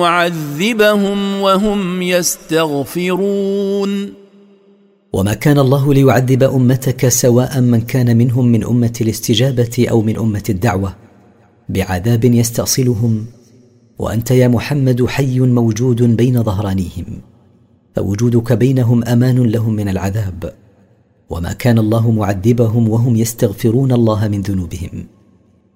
معذبهم وهم يستغفرون. وما كان الله ليعذب أمتك سواء من كان منهم من أمة الاستجابة أو من أمة الدعوة بعذاب يستأصلهم، وأنت يا محمد حي موجود بين ظهرانيهم، فوجودك بينهم أمان لهم من العذاب. وما كان الله معذبهم وهم يستغفرون الله من ذنوبهم.